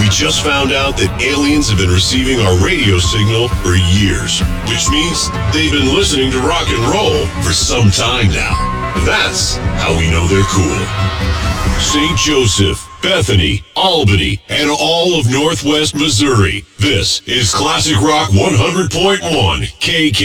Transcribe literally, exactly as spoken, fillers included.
We just found out that aliens have been receiving our radio signal for years, which means they've been listening to rock and roll for some time now. That's how we know they're cool. Saint Joseph, Bethany, Albany, and all of Northwest Missouri. This is Classic Rock one hundred point one K K.